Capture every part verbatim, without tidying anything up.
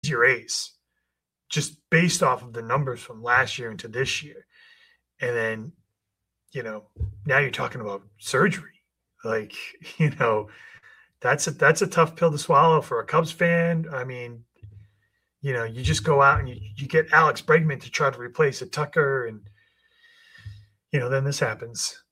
your ace, just based off of the numbers from last year into this year. And then, you know, now you're talking about surgery. Like, you know, that's a, that's a tough pill to swallow for a Cubs fan. I mean, you know, you just go out and you, you get Alex Bregman to try to replace a Tucker, and, you know, then this happens.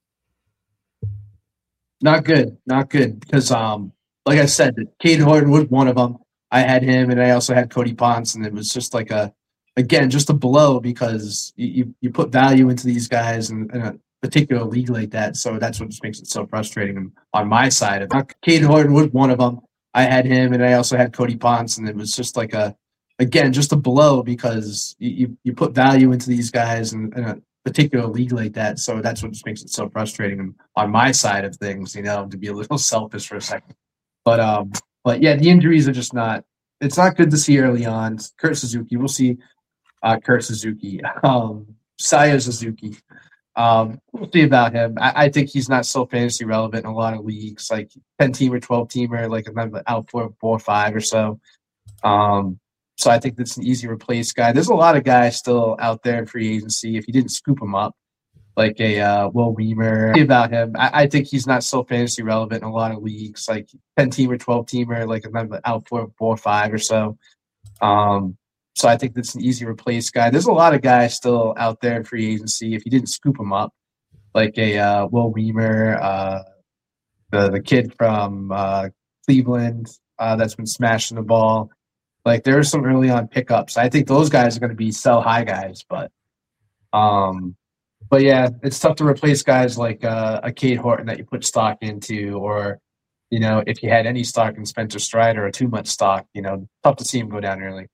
Not good. Not good. Because, um, like I said, Cade Horton was one of them. I had him, and I also had Cody Ponce, and it was just like a, again, just a blow because you, you put value into these guys in, in a particular league like that. So that's what just makes it so frustrating on my side. Of it. Cade Horton was one of them. I had him, and I also had Cody Ponce, and it was just like a, again, just a blow because you, you put value into these guys in, in a particular league like that. So that's what just makes it so frustrating on my side of things, you know, to be a little selfish for a second. But, um, but yeah, the injuries are just not, it's not good to see early on. Kurt Suzuki, we'll see uh, Kurt Suzuki, um, Saya Suzuki. Um, we'll see about him. I, I think he's not so fantasy relevant in a lot of leagues, like ten teamer, twelve teamer, like I'm out for four or five or so. Um, So I think that's an easy replace guy. There's a lot of guys still out there in free agency. If you didn't scoop him up, like a uh, Will Weimer, about him, I, I think he's not so fantasy relevant in a lot of leagues, like ten teamer, twelve teamer, like I'm out for four or five or so. Um, so I think that's an easy replace guy. There's a lot of guys still out there in free agency. If you didn't scoop him up, like a uh, Will Weimer, uh, the the kid from uh, Cleveland uh, that's been smashing the ball. Like there are some early on pickups. I think those guys are going to be sell high guys, but, um, but yeah, it's tough to replace guys like uh, a Cade Horton that you put stock into, or you know, if you had any stock in Spencer Strider or too much stock, you know, tough to see him go down early.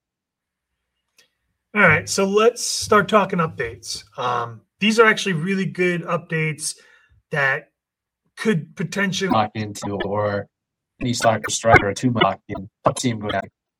All right, so let's start talking updates. Um, these are actually really good updates that could potentially stock into, or any stock in Strider or too much, you know, tough to see him go down.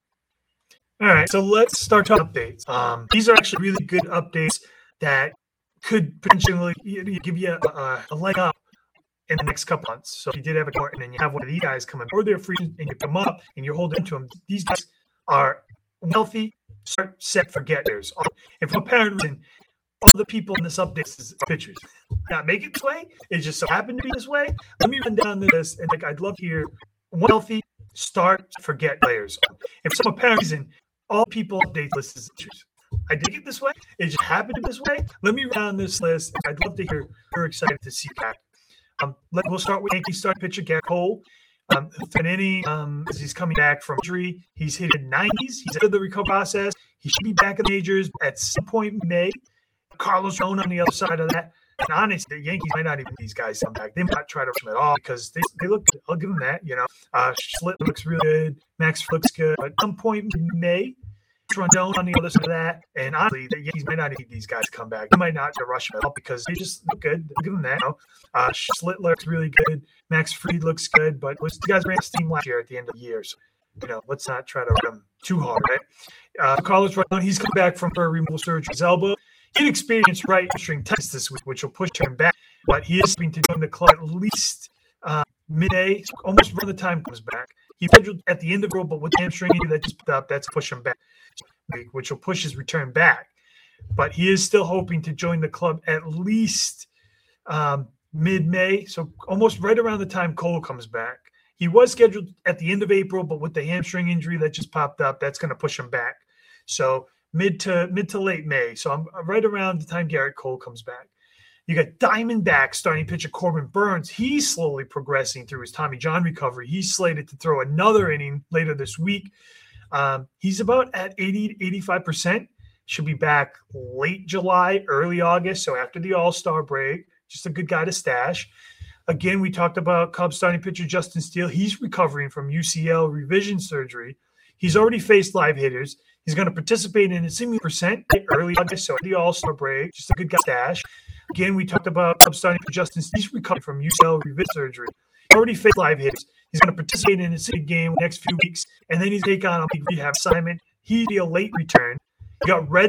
All right, so let's start talking updates. Um, these are actually really good updates that could potentially give you a, a leg up in the next couple months. So if you did have a Horton and you have one of these guys coming, or they're free and you come up and you're holding to them, these guys are wealthy, start, set, forgetters. And for apparent reason, all the people in this update is pitchers. Not make it this way. It just so happened to be this way. Let me run down this, and like I'd love to hear wealthy, start, forget players. And for some apparent reason, all people update list is pitchers. I did it this way. It just happened to be this way. Let me run down this list. I'd love to hear. We're excited to see that. Um, let, we'll start with Yankees starting pitcher Garrett Cole. Um, Fanini, um, as he's coming back from injury, he's hit nineties. He's out of the recovery process. He should be back in the majors at some point in May. Carlos Jones on the other side of that. And honestly, the Yankees might not even these guys come back. They might not try to rush them at all because they, they look good. I'll give them that. You know, uh, Schlitt looks really good. Max looks good. But at some point in May, Rondon on the other side of that. And honestly, the Yankees might not need these guys to come back. They might not to rush them at all because they just look good. I'll give them that. You know? uh, Schlitt looks really good. Max Fried looks good. But those guys ran this team last year at the end of the year. So, you know, let's not try to run them too hard, right? Uh, Carlos Rondon, he's come back from a removal surgery his elbow. He had experienced right hamstring tightness this week, which will push him back. But he is going to join the club at least uh, mid-May, almost around the time comes back. He scheduled at the end of the road, but with the hamstring injury that just up, that's push him back, which will push his return back. But he is still hoping to join the club at least um, mid-May, so almost right around the time Cole comes back. He was scheduled at the end of April, but with the hamstring injury that just popped up, that's going to push him back. So mid to mid to late May. So I'm right around the time Garrett Cole comes back. You got Diamondback starting pitcher Corbin Burns. He's slowly progressing through his Tommy John recovery. He's slated to throw another inning later this week. Um, he's about at eighty to eighty-five percent. Should be back late July, early August, so after the All-Star break. Just a good guy to stash. Again, we talked about Cubs starting pitcher Justin Steele. He's recovering from U C L revision surgery. He's already faced live hitters. He's going to participate in a sixty percent early August, so the All-Star break. Just a good guy stash. Again, we talked about Cubs starting for Justin Steele. He's recovering from U C L revision surgery. He already faced live hitters. He's going to participate in a city game next few weeks, and then he's take on a big rehab assignment. He'd be a late return. You got Red